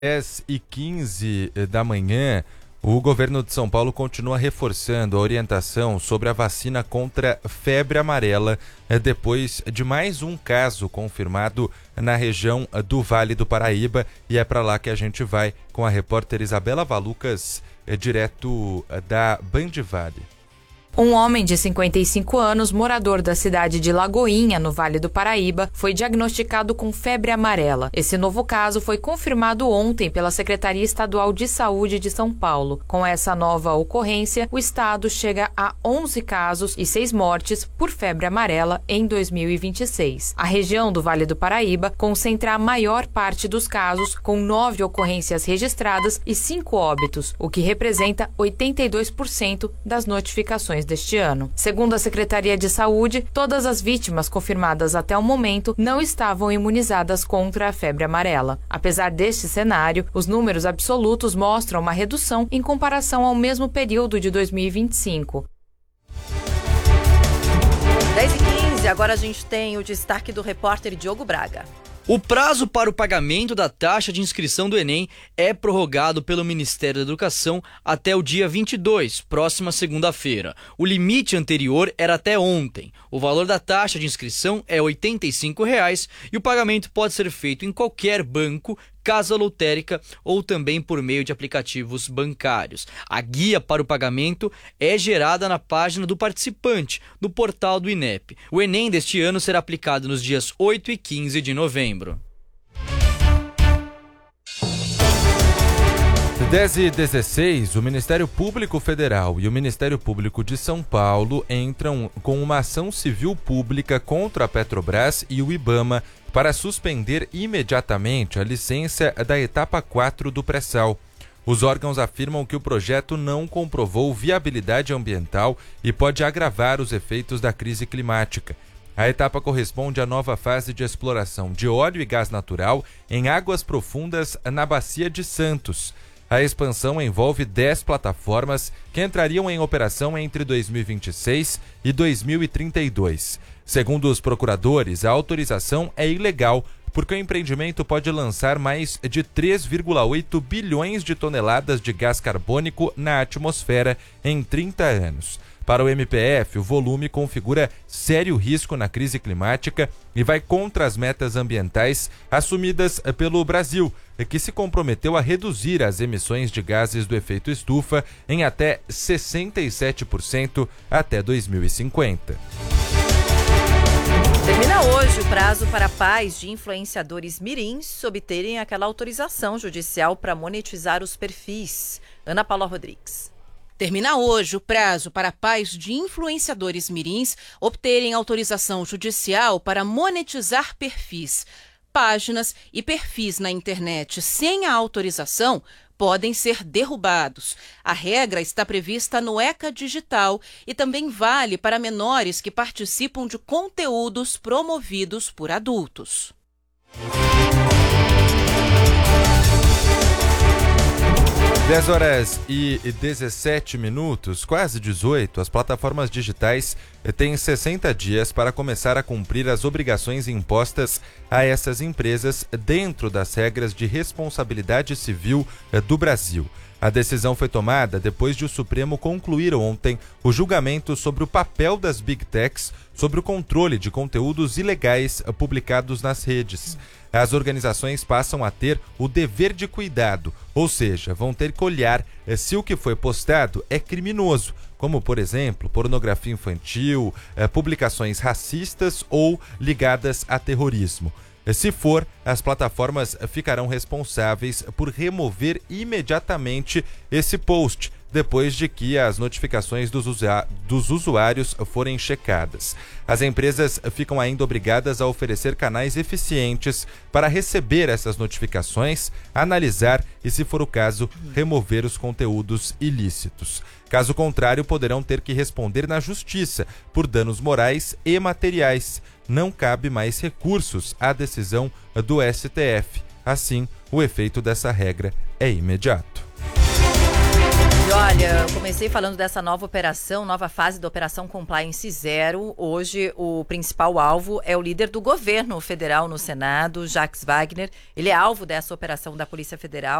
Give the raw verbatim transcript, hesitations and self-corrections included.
dez e quinze da manhã, o governo de São Paulo continua reforçando a orientação sobre a vacina contra febre amarela, depois de mais um caso confirmado na região do Vale do Paraíba. E é para lá que a gente vai com a repórter Isabela Valucas, direto da Band Vale. Um homem de cinquenta e cinco anos, morador da cidade de Lagoinha, no Vale do Paraíba, foi diagnosticado com febre amarela. Esse novo caso foi confirmado ontem pela Secretaria Estadual de Saúde de São Paulo. Com essa nova ocorrência, o estado chega a onze casos e seis mortes por febre amarela em dois mil e vinte e seis. A região do Vale do Paraíba concentra a maior parte dos casos, com nove ocorrências registradas e cinco óbitos, o que representa oitenta e dois por cento das notificações deste ano. Segundo a Secretaria de Saúde, todas as vítimas confirmadas até o momento não estavam imunizadas contra a febre amarela. Apesar deste cenário, os números absolutos mostram uma redução em comparação ao mesmo período de dois mil e vinte e cinco. dez e quinze, agora a gente tem o destaque do repórter Diogo Braga. O prazo para o pagamento da taxa de inscrição do Enem é prorrogado pelo Ministério da Educação até o dia vinte e dois, próxima segunda-feira. O limite anterior era até ontem. O valor da taxa de inscrição é oitenta e cinco reais e o pagamento pode ser feito em qualquer banco, casa lotérica ou também por meio de aplicativos bancários. A guia para o pagamento é gerada na página do participante, no portal do INEP. O Enem deste ano será aplicado nos dias oito e quinze de novembro. dez e dezesseis, o Ministério Público Federal e o Ministério Público de São Paulo entram com uma ação civil pública contra a Petrobras e o IBAMA para suspender imediatamente a licença da etapa quatro do pré-sal. Os órgãos afirmam que o projeto não comprovou viabilidade ambiental e pode agravar os efeitos da crise climática. A etapa corresponde à nova fase de exploração de óleo e gás natural em águas profundas na Bacia de Santos. A expansão envolve dez plataformas que entrariam em operação entre dois mil e vinte e seis e dois mil e trinta e dois. Segundo os procuradores, a autorização é ilegal porque o empreendimento pode lançar mais de três vírgula oito bilhões de toneladas de gás carbônico na atmosfera em trinta anos. Para o M P F, o volume configura sério risco na crise climática e vai contra as metas ambientais assumidas pelo Brasil, que se comprometeu a reduzir as emissões de gases do efeito estufa em até sessenta e sete por cento até dois mil e cinquenta. Termina hoje o prazo para pais de influenciadores mirins obterem aquela autorização judicial para monetizar os perfis. Ana Paula Rodrigues. Termina hoje o prazo para pais de influenciadores mirins obterem autorização judicial para monetizar perfis. Páginas e perfis na internet sem a autorização podem ser derrubados. A regra está prevista no ECA Digital e também vale para menores que participam de conteúdos promovidos por adultos. dez horas e dezessete minutos, quase dezoito, as plataformas digitais têm sessenta dias para começar a cumprir as obrigações impostas a essas empresas dentro das regras de responsabilidade civil do Brasil. A decisão foi tomada depois de o Supremo concluir ontem o julgamento sobre o papel das Big Techs sobre o controle de conteúdos ilegais publicados nas redes. As organizações passam a ter o dever de cuidado, ou seja, vão ter que olhar se o que foi postado é criminoso, como, por exemplo, pornografia infantil, publicações racistas ou ligadas a terrorismo. Se for, as plataformas ficarão responsáveis por remover imediatamente esse post, depois de que as notificações dos, usa- dos usuários forem checadas. As empresas ficam ainda obrigadas a oferecer canais eficientes para receber essas notificações, analisar e, se for o caso, remover os conteúdos ilícitos. Caso contrário, poderão ter que responder na justiça por danos morais e materiais. Não cabe mais recursos à decisão do S T F. Assim, o efeito dessa regra é imediato. E Olha, eu comecei falando dessa nova operação, nova fase da Operação Compliance Zero. Hoje, o principal alvo é o líder do governo federal no Senado, Jacques Wagner. Ele é alvo dessa operação da Polícia Federal.